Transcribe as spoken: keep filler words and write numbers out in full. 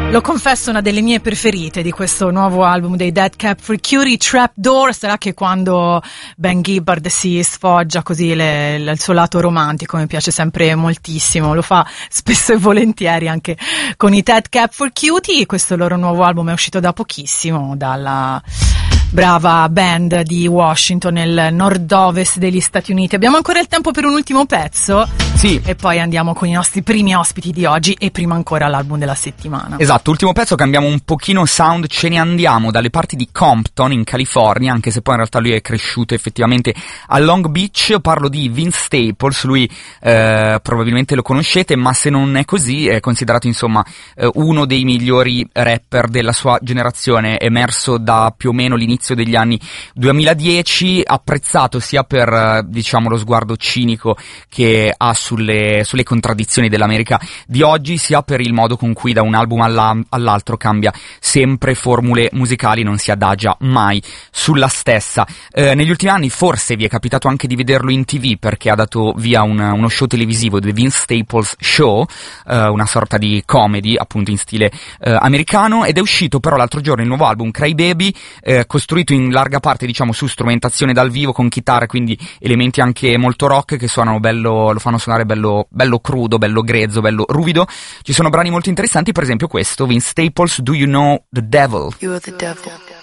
Lo confesso, una delle mie preferite di questo nuovo album dei Dead Cap for Cutie, Trapdoor. Sarà che quando Ben Gibbard si sfoggia così le, le, il suo lato romantico mi piace sempre moltissimo, lo fa spesso e volentieri anche con i Dead Cap for Cutie. Questo loro nuovo album è uscito da pochissimo dalla brava band di Washington, nel nord-ovest degli Stati Uniti. Abbiamo ancora il tempo per un ultimo pezzo? Sì. E poi andiamo con i nostri primi ospiti di oggi e prima ancora l'album della settimana. Esatto, ultimo pezzo, cambiamo un pochino sound, ce ne andiamo dalle parti di Compton in California, anche se poi in realtà lui è cresciuto effettivamente a Long Beach. Parlo di Vince Staples, lui eh, probabilmente lo conoscete, ma se non è così è considerato insomma eh, uno dei migliori rapper della sua generazione, emerso da più o meno l'inizio degli anni duemiladieci, apprezzato sia per diciamo lo sguardo cinico che ha sulle, sulle contraddizioni dell'America di oggi, sia per il modo con cui da un album alla, all'altro cambia sempre formule musicali, non si adagia mai sulla stessa. Eh, negli ultimi anni forse vi è capitato anche di vederlo in tivù, perché ha dato via un, uno show televisivo, The Vince Staples Show, eh, una sorta di comedy appunto in stile eh, americano, ed è uscito però l'altro giorno il nuovo album Cry Baby, eh, costruito in larga parte diciamo su strumentazione dal vivo con chitarre, quindi elementi anche molto rock che suonano bello, lo fanno suonare bello, bello crudo, bello grezzo, bello ruvido. Ci sono brani molto interessanti, per esempio questo, Vince Staples, Do You Know the Devil? You're the devil.